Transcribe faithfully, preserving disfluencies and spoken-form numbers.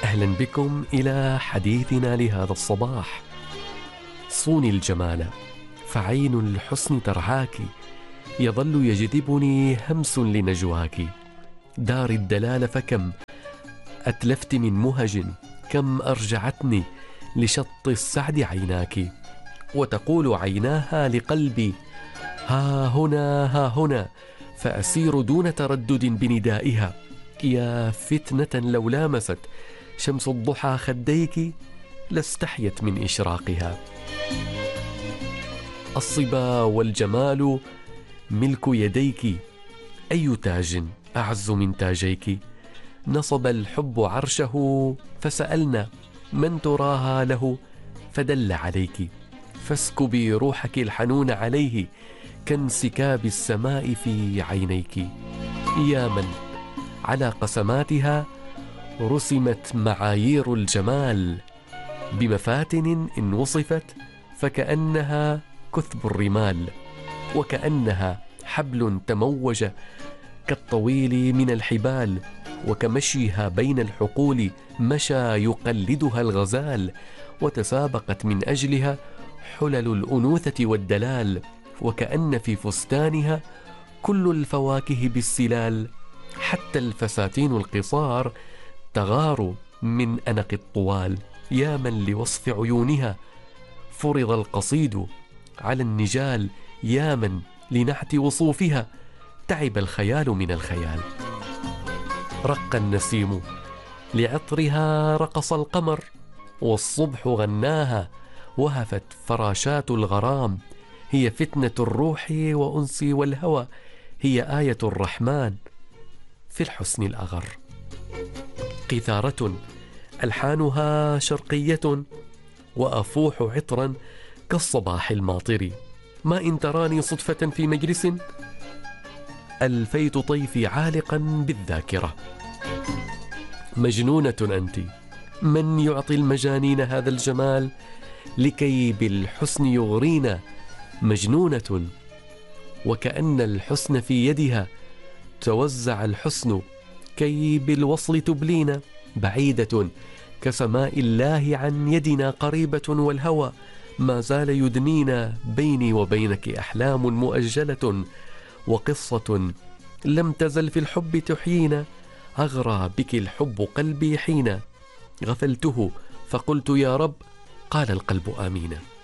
أهلا بكم إلى حديثنا لهذا الصباح. صوني الجمال فعين الحسن ترعاك، يظل يجذبني همس لنجواك. دار الدلال فكم أتلفت من مهج، كم أرجعتني لشط السعد عيناك. وتقول عيناها لقلبي ها هنا ها هنا، فأسير دون تردد بندائها. يا فتنة لو لامست شمس الضحى خديك لاستحيت من إشراقها. الصبا والجمال ملك يديك، أي تاج أعز من تاجيك. نصب الحب عرشه فسألنا من تراها له، فدل عليك. فاسكبي روحك الحنون عليه كانسكاب السماء في عينيك. يا من على قسماتها رسمت معايير الجمال، بمفاتن إن وصفت فكأنها كثب الرمال، وكأنها حبل تموج كالطويل من الحبال. وكمشيها بين الحقول مشى يقلدها الغزال، وتسابقت من أجلها حلل الأنوثة والدلال. وكأن في فستانها كل الفواكه بالسلال، حتى الفساتين القصار تغار من أنق الطوال. يا من لوصف عيونها فرض القصيد على النجال، يا من لنحت وصوفها تعب الخيال من الخيال. رق النسيم لعطرها رقص القمر، والصبح غناها وهفت فراشات الغرام. هي فتنة الروح وأنسي والهوى، هي آية الرحمن في الحسن الأغر. قيثارة ألحانها شرقية، وأفوح عطرا كالصباح الماطر. ما إن تراني صدفة في مجلس ألفيت طيفي عالقا بالذاكرة. مجنونة أنت، من يعطي المجانين هذا الجمال لكي بالحسن يغرينا. مجنونة وكأن الحسن في يدها، توزع الحسن كي بالوصل تبلينا. بعيدة كسماء الله عن يدنا قريبة، والهوى ما زال يدنينا. بيني وبينك أحلام مؤجلة، وقصة لم تزل في الحب تحيينا. أغرى بك الحب قلبي حين غفلته، فقلت يا رب، قال القلب آمين.